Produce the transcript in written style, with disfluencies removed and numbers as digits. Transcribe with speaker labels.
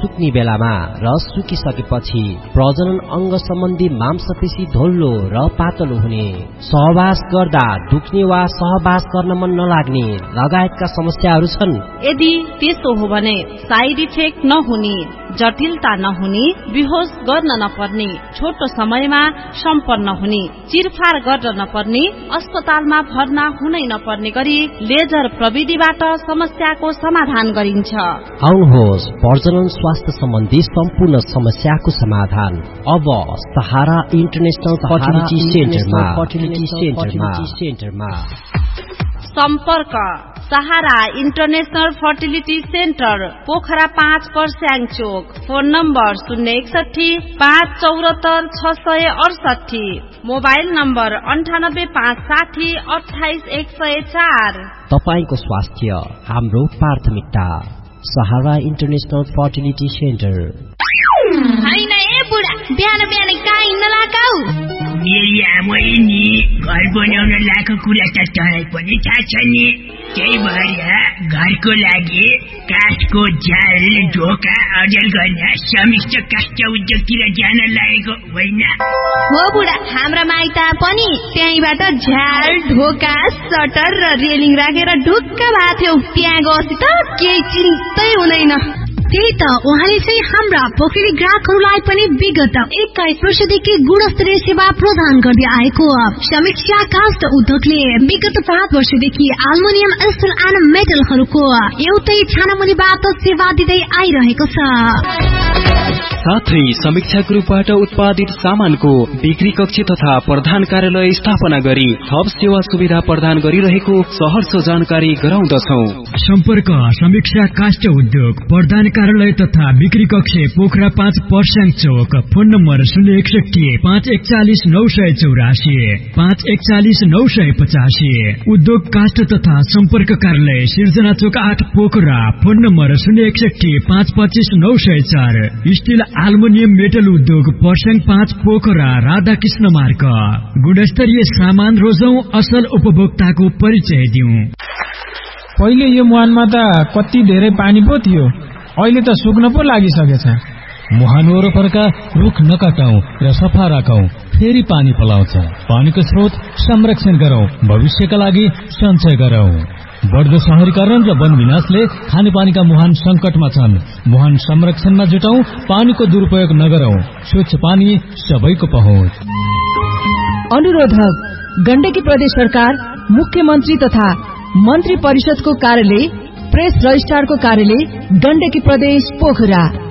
Speaker 1: सुक्ने बेलामा र सुकिसकेपछि प्रजनन अङ्ग सम्बन्धी मांसपेशी धोल्लो र पातलो हुने, सहवास गर्दा दुख्ने वा सहवास गर्न मन नलाग्ने लगायतका समस्याहरू छन्।
Speaker 2: यदि त्यसो हो भने साइड इफेक्ट नहुने, जटिलता नहुने, बेहोस गर्न नपर्ने, छोटो समयमा सम्पन्न हुने, चिरफार गर्न नपर्ने, अस्पतालमा भर्ना हुनै नपर्ने गरी लेजर प्रविधिबाट समस्याको समाधान गरिन्छ।
Speaker 1: आउनुहोस्, प्रजनन स्वास्थ्य सम्बन्धी सम्पूर्ण समस्याको समाधान अब सहारा इन्टरनेशनल फर्टिलिटी सेन्टरमा।
Speaker 2: सम्पर्क सहारा इन्टरनेशनल फर्टिलिटी सेन्टर, पोखरा 5 पर्स्याङ चोक। Phone number 061-574-668, mobile number 98-560-28-104।
Speaker 1: तपाईको स्वास्थ्य हाम्रो प्राथमिकता। सहारा इन्टरनेशनल फर्टिलिटी सेन्टर।
Speaker 3: हैन ए बुढा, बिहान बिहान कहाँ हिँड्न लगाऊ?
Speaker 4: मेरी आमै नि घर बनाउन लाको कुरा त तँलाई पनि थाहा छ नि। त्यही भएर घरको लागि काठको जाल ढोका अर्जन गर्न समिष्ट काष्ठ उद्योगतिर जान लागेको होइन?
Speaker 3: हो बुढा, हाम्रा माइत पनि त्यहीबाट झ्याल ढोका सटर र रेलिङ राखेर ढुक्क भएको थियौ। त्यहाँ गएपछि त केही चिन्तै हुँदैन।
Speaker 5: त्यही त, उहाँले चाहिँ हाम्रा पोखरी ग्राहकहरूलाई पनि विगत 21 वर्षदेखि गुणस्तरीय सेवा प्रदान गर्दै आएको समीक्षा काष्ठ उद्योगले विगत 5 वर्षदेखि एल्युमिनियम, स्टिल एन्ड मेटलहरूको एउटै छानामुनिबाट सेवा दिँदै आइरहेको छ।
Speaker 6: साथै समीक्षा ग्रुपबाट उत्पादित सामानको बिक्री कक्ष तथा प्रधान कार्यालय स्थापना गरी थप सेवा सुविधा प्रदान गरिरहेको सहर्ष जानकारी गराउँदछौं।
Speaker 7: सम्पर्क समीक्षा काष्ठ उद्योग, प्रधान कार्यालय तथा बिक्री कक्ष, पोखरा 5 पर्स्याङ चोक। Phone number 061-541-984, 541-985। उद्योग काष्ठ तथा सम्पर्क कार्यालय सिर्जना चोक 8 Pokhara. Phone number 061-525-904। Still aluminium metal उद्योग पर्स्याङ 5 पोखरा, राधाकृष्ण मार्ग। गुणस्तरीय सामान रोजौं, असल उपभोक्ताको परिचय दिउँ।
Speaker 8: पहिले यो मुहानमा त कति धेरै पानी पो थियो, अहिले त सुक्न पो लागिसकेछ।
Speaker 9: मुहान वरपरका रुख नकाटौं र सफा राखौं, फेरि पानी पलाउँछ। पानीको स्रोत संरक्षण गरौं, भविष्यका लागि सञ्चय गरौं। बढ्दो शहरीकरण र वन विनाशले खानेपानीका मुहान संकटमा छन्। मुहान संरक्षणमा जुटौं, पानीको दुरुपयोग नगरौं। स्वच्छ पानी सबैको पहुँच।
Speaker 10: अनुरोधक गण्डकी प्रदेश सरकार, मुख्यमन्त्री तथा मन्त्री परिषदको कार्यालय, प्रेस रजिस्ट्रारको कार्यालय, गण्डकी प्रदेश पोखरा।